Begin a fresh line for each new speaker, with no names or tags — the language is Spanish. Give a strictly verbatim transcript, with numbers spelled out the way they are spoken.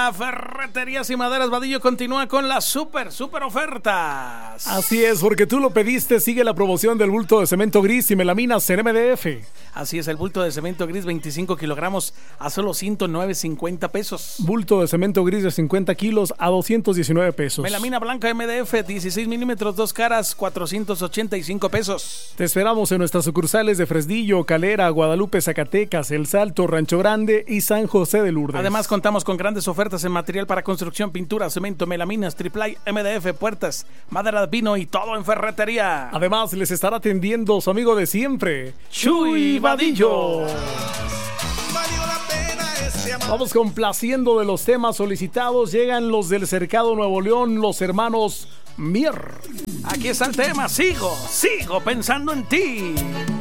Ahora Ferreterías y Maderas Vadillo continúa con las super, super ofertas.
Así es, porque tú lo pediste. Sigue la promoción del bulto de cemento gris y melaminas en M D F.
Así es, el bulto de cemento gris veinticinco kilogramos a solo ciento nueve cincuenta pesos.
Bulto de cemento gris de cincuenta kilos a doscientos diecinueve pesos.
Melamina blanca M D F dieciséis milímetros, dos caras, cuatrocientos ochenta y cinco pesos.
Te esperamos en nuestras sucursales de Fresnillo, Calera, Guadalupe, Zacatecas, El Salto, Rancho Grande y San José de Lourdes.
Además, contamos con grandes ofertas en material para construcción, pintura, cemento, melaminas, triplay, M D F, puertas, madera de pino y todo en ferretería.
Además, les estará atendiendo su amigo de siempre, Chuy Vadillo. Vamos complaciendo de los temas solicitados. Llegan los del Cercado Nuevo León, los hermanos Mier.
Aquí está el tema. Sigo, sigo pensando en ti.